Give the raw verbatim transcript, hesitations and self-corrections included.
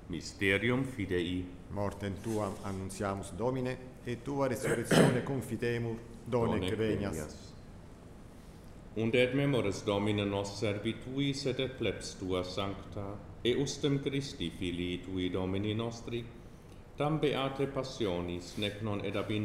Mysterium fidei. Mortem tuam annuntiamus, Domine, et tua resurrectione confitemur, donec venias. Und et memoris Domine nos servitui sed et plebs tua sancta, eustem Christi filii tui Domini nostri, tam beate passionis, nec non ed ab